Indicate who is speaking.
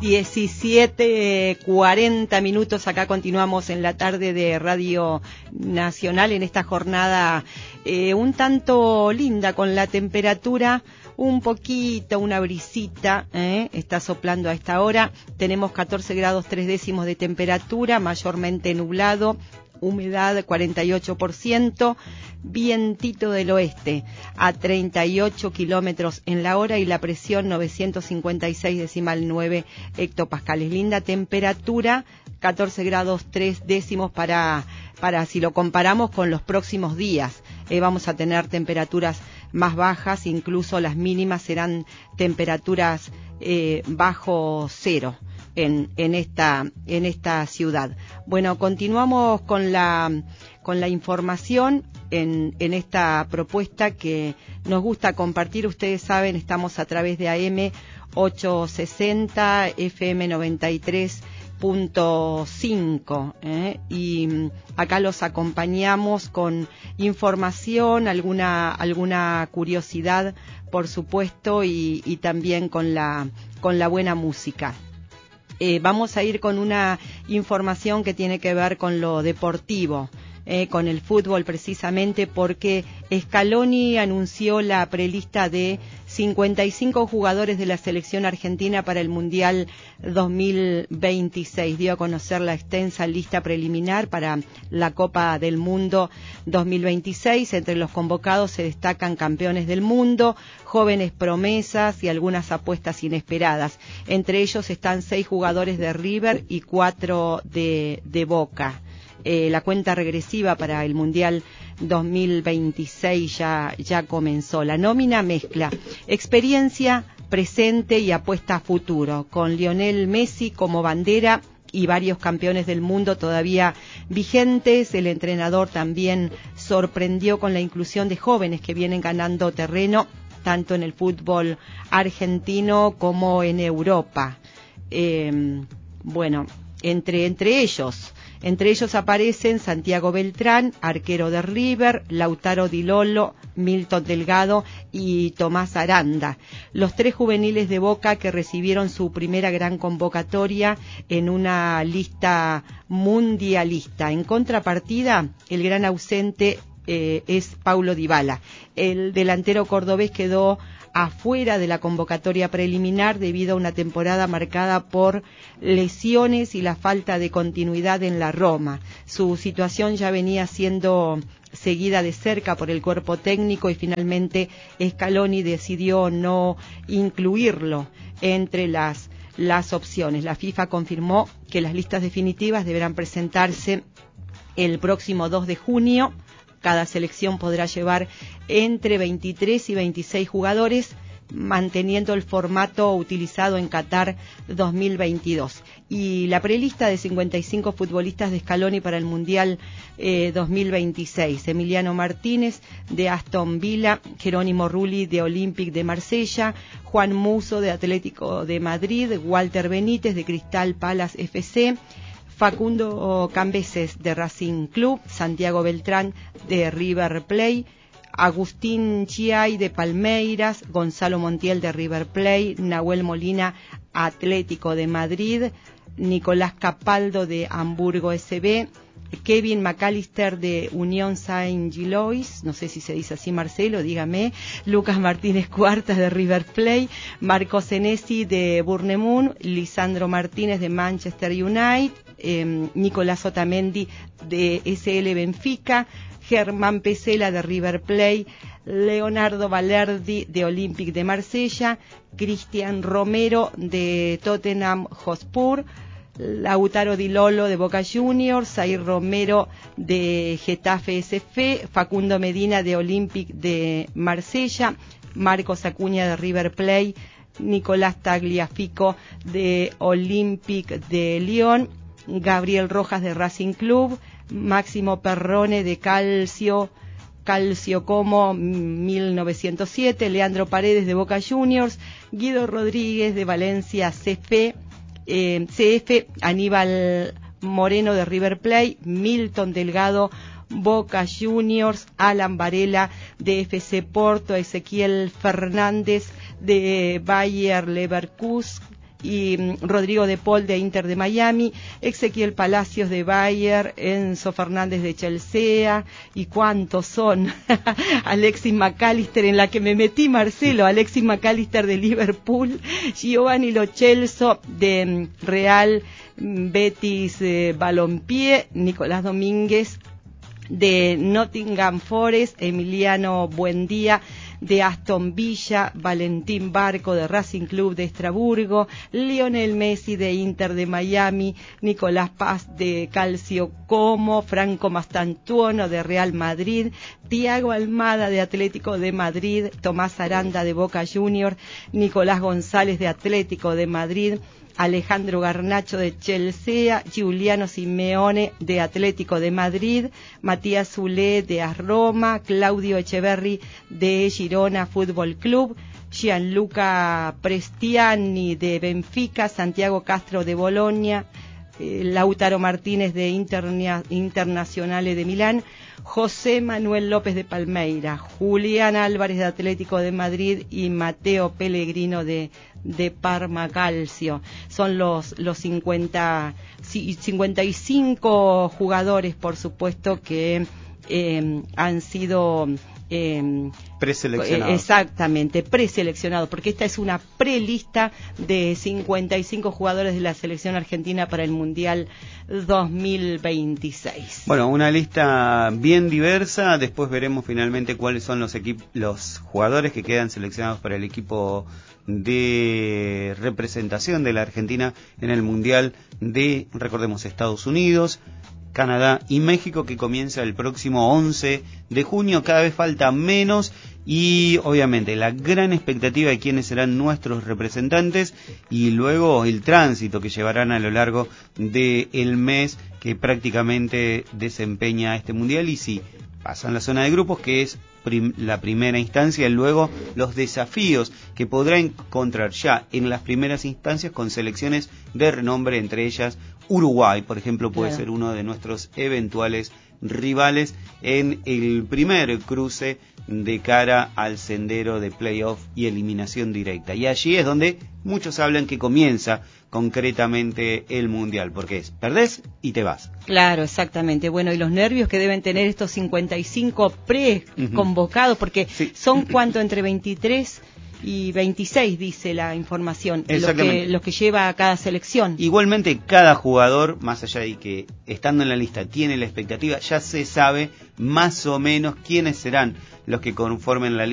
Speaker 1: 17:40 minutos. Acá continuamos en la tarde de Radio Nacional en esta jornada un tanto linda, con la temperatura un poquito, una brisita, está soplando a esta hora. Tenemos 14 grados 3 décimos de temperatura, mayormente nublado, humedad 48%, vientito del oeste a 38 kilómetros en la hora y la presión 956,9 hectopascales. Linda temperatura, 14 grados 3 décimos para si lo comparamos con los próximos días. Vamos a tener temperaturas más bajas, incluso las mínimas serán temperaturas bajo cero en esta ciudad. Bueno, continuamos con la información en esta propuesta que nos gusta compartir. Ustedes saben, estamos a través de AM 860, FM 93.5, y acá los acompañamos con información, alguna curiosidad, por supuesto, y también con la buena música. Vamos a ir con una información que tiene que ver con lo deportivo, con el fútbol precisamente, porque Scaloni anunció la prelista de 55 jugadores de la selección argentina para el Mundial 2026. Dio a conocer la extensa lista preliminar para la Copa del Mundo 2026. Entre los convocados se destacan campeones del mundo, jóvenes promesas y algunas apuestas inesperadas. Entre ellos están 6 jugadores de River y 4 de Boca. La cuenta regresiva para el Mundial 2026 ya comenzó. La nómina mezcla experiencia, presente y apuesta a futuro, con Lionel Messi como bandera y varios campeones del mundo todavía vigentes. El entrenador también sorprendió con la inclusión de jóvenes que vienen ganando terreno tanto en el fútbol argentino como en Europa. Bueno, entre ellos aparecen Santiago Beltrán, arquero de River, Lautaro Di Lollo, Milton Delgado y Tomás Aranda. Los 3 juveniles de Boca que recibieron su primera gran convocatoria en una lista mundialista. En contrapartida, el gran ausente es Paulo Dybala. El delantero cordobés quedó afuera de la convocatoria preliminar debido a una temporada marcada por lesiones y la falta de continuidad en la Roma. Su situación ya venía siendo seguida de cerca por el cuerpo técnico y finalmente Scaloni decidió no incluirlo entre las opciones. La FIFA confirmó que las listas definitivas deberán presentarse el próximo 2 de junio. Cada selección podrá llevar entre 23 y 26 jugadores, manteniendo el formato utilizado en Qatar 2022. Y la prelista de 55 futbolistas de Scaloni para el Mundial 2026. Emiliano Martínez de Aston Villa, Jerónimo Rulli de Olympique de Marsella, Juan Musso de Atlético de Madrid, Walter Benítez de Crystal Palace FC, Facundo Cambeses de Racing Club, Santiago Beltrán de River Plate, Agustín Chiay de Palmeiras, Gonzalo Montiel de River Plate, Nahuel Molina Atlético de Madrid, Nicolás Capaldo de Hamburgo SB, Kevin McAllister de Unión Saint-Gilloise, no sé si se dice así, Marcelo, dígame, Lucas Martínez Cuartas de River Plate, Marco Senesi de Bournemouth, Lisandro Martínez de Manchester United, Nicolás Otamendi de SL Benfica, Germán Pesela de River Plate, Leonardo Valerdi de Olympique de Marsella, Cristian Romero de Tottenham Hotspur, Lautaro Di Lollo de Boca Juniors, Zair Romero de Getafe SF, Facundo Medina de Olympique de Marsella, Marcos Acuña de River Plate, Nicolás Tagliafico de Olympique de Lyon, Gabriel Rojas de Racing Club, Máximo Perrone de Calcio Como 1907, Leandro Paredes de Boca Juniors, Guido Rodríguez de Valencia CF, Aníbal Moreno de River Plate, Milton Delgado Boca Juniors, Alan Varela de FC Porto, Ezequiel Fernández de Bayer Leverkusen, y Rodrigo de Paul de Inter de Miami, Ezequiel Palacios de Bayern, Enzo Fernández de Chelsea, y cuántos son, Alexis McAllister, en la que me metí, Marcelo, Alexis McAllister de Liverpool, Giovanni Lo Celso de Real Betis Balompié, Nicolás Domínguez de Nottingham Forest, Emiliano Buendía de Aston Villa, Valentín Barco de Racing Club de Estraburgo, Lionel Messi de Inter de Miami, Nicolás Paz de Calcio Como, Franco Mastantuono de Real Madrid, Thiago Almada de Atlético de Madrid, Tomás Aranda de Boca Juniors, Nicolás González de Atlético de Madrid, Alejandro Garnacho de Chelsea, Giuliano Simeone de Atlético de Madrid, Matías Zulé de AS Roma, Claudio Echeverri de Girona Fútbol Club, Gianluca Prestiani de Benfica, Santiago Castro de Bolonia, Lautaro Martínez de Internazionale de Milán, José Manuel López de Palmeiras, Julián Álvarez de Atlético de Madrid y Mateo Pellegrino de Parma Calcio. Son los 55 jugadores, por supuesto, que han sido
Speaker 2: preseleccionados.
Speaker 1: Exactamente, preseleccionados, porque esta es una prelista de 55 jugadores de la selección argentina para el Mundial 2026.
Speaker 2: Bueno, una lista bien diversa. Después veremos finalmente cuáles son los jugadores que quedan seleccionados para el equipo de representación de la Argentina en el Mundial de, recordemos, Estados Unidos, Canadá y México, que comienza el próximo 11 de junio. Cada vez falta menos y obviamente la gran expectativa de quiénes serán nuestros representantes y luego el tránsito que llevarán a lo largo del mes que prácticamente desempeña este mundial, y si pasan la zona de grupos, que es la primera instancia, y luego los desafíos que podrá encontrar ya en las primeras instancias con selecciones de renombre, entre ellas Uruguay, por ejemplo, puede ser uno de nuestros eventuales rivales en el primer cruce de cara al sendero de playoff y eliminación directa. Y allí es donde muchos hablan que comienza concretamente el Mundial, porque es perdés y te vas.
Speaker 1: Claro, exactamente. Bueno, y los nervios que deben tener estos 55 pre-convocados, porque son cuánto, entre 23 y 26, dice la información, los que lleva a cada selección.
Speaker 2: Igualmente, cada jugador, más allá de que estando en la lista tiene la expectativa, ya se sabe más o menos quiénes serán los que conformen la lista